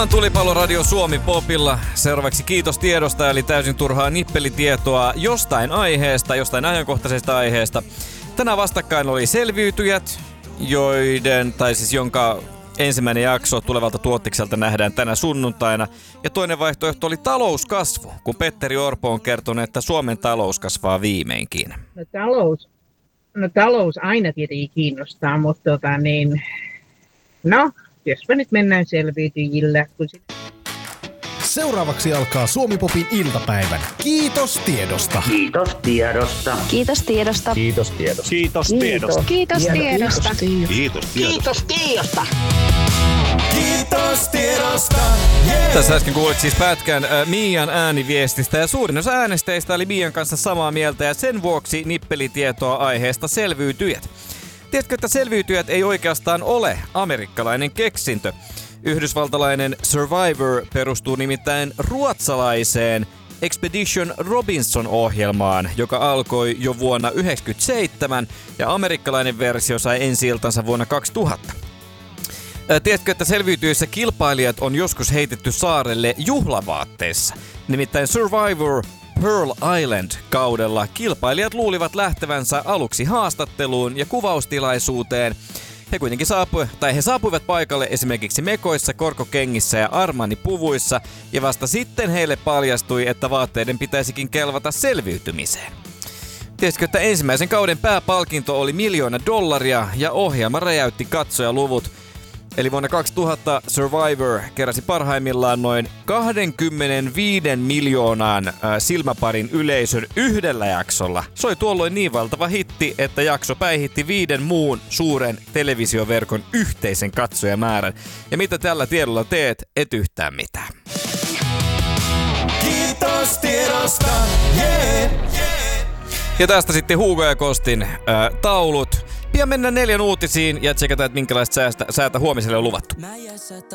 Tulipalloradio Suomi Popilla. Seuraavaksi kiitos tiedosta, eli täysin turhaa nippelitietoa jostain aiheesta, jostain ajankohtaisesta aiheesta. Tänään vastakkain oli Selviytyjät, jonka ensimmäinen jakso tulevalta tuottikselta nähdään tänä sunnuntaina. Ja toinen vaihtoehto oli talouskasvu, kun Petteri Orpo on kertonut, että Suomen talous kasvaa viimeinkin. Talous aina tietenkin kiinnostaa, mutta jospa nyt mennään Selviytyjillä. Seuraavaksi alkaa Suomi Popin iltapäivän. Kiitos tiedosta. Kiitos tiedosta. Kiitos tiedosta. Kiitos tiedosta. Kiitos tiedosta. Kiitos tiedosta. Kiitos tiedosta. Kiitos tiedosta. Yeah. Tässä äsken kuulit siis pätkän Mian ääniviestistä ja suurin osa äänestäjistä oli Mian kanssa samaa mieltä ja sen vuoksi nippelitietoa aiheesta Selviytyjät. Tiedätkö, että Selviytyjät ei oikeastaan ole amerikkalainen keksintö? Yhdysvaltalainen Survivor perustuu nimittäin ruotsalaiseen Expedition Robinson-ohjelmaan, joka alkoi jo vuonna 1997 ja amerikkalainen versio sai ensi-iltansa vuonna 2000. Tiedätkö, että Selviytyissä kilpailijat on joskus heitetty saarelle juhlavaatteissa? Nimittäin Survivor Pearl Island-kaudella kilpailijat luulivat lähtevänsä aluksi haastatteluun ja kuvaustilaisuuteen. He saapuivat paikalle esimerkiksi mekoissa, korkokengissä ja Armani-puvuissa, ja vasta sitten heille paljastui, että vaatteiden pitäisikin kelvata selviytymiseen. Tiesitkö, että ensimmäisen kauden pääpalkinto oli $1 miljoona ja ohjelma räjäytti katsojaluvut. Eli vuonna 2000 Survivor keräsi parhaimmillaan noin 25 miljoonan silmäparin yleisön yhdellä jaksolla. Se oli tuolloin niin valtava hitti, että jakso päihitti 5 muun suuren televisioverkon yhteisen katsojamäärän. Ja mitä tällä tiedolla teet? Et yhtään mitään. Kiitos tiedosta, yeah, yeah. Ja tästä sitten Hugo ja Kostin taulut. Pian mennään 4 uutisiin ja tsekataan, että minkälaista säätä huomiselle on luvattu.